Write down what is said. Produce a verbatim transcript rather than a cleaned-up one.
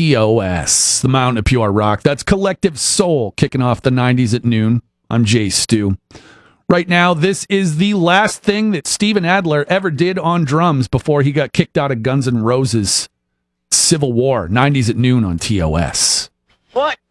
T O S, the Mountain of Pure Rock. That's Collective Soul kicking off the nineties at noon. I'm Jay Stu. Right now, this is the last thing that Steven Adler ever did on drums before he got kicked out of Guns N' Roses' Civil War. nineties at noon on T O S. What?